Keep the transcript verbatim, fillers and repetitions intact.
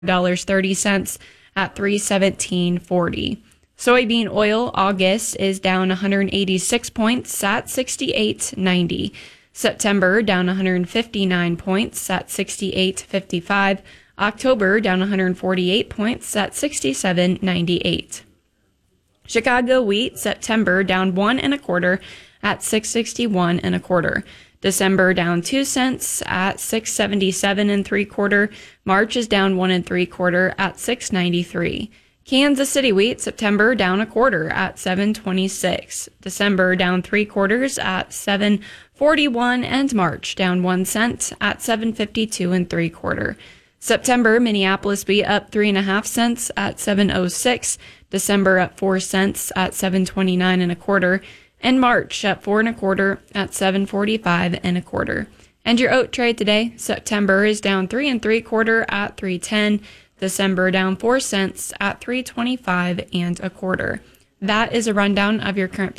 dollars and thirty cents at three seventeen forty. Soybean oil August is down one hundred eighty-six points at sixty-eight ninety. September down one hundred fifty-nine points at sixty-eight fifty-five. October down one hundred forty-eight points at sixty-seven ninety-eight. Chicago wheat September down one and a quarter at six sixty-one and a quarter. December down two cents at six seventy-seven and three quarter. March is down one and three quarter at six ninety-three. Kansas City wheat September down a quarter at seven twenty-six. December down three quarters at seven forty-one, and March down one cent at seven fifty-two and three quarter. September Minneapolis wheat up three and a half cents at seven oh six. December up four cents at seven twenty-nine and a quarter. And March up four and a quarter at seven forty-five and a quarter. And your oat trade today, September is down three and three quarter at three ten. December down four cents at three twenty-five and a quarter. That is a rundown of your current